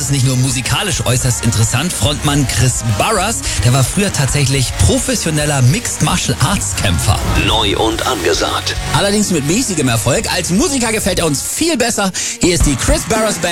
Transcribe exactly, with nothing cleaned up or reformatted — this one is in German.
ist nicht nur musikalisch äußerst interessant. Frontmann Chris Burrers, der war früher tatsächlich professioneller Mixed Martial Arts Kämpfer. Neu und angesagt. Allerdings mit mäßigem Erfolg. Als Musiker gefällt er uns viel besser. Hier ist die Chris Burrers Band.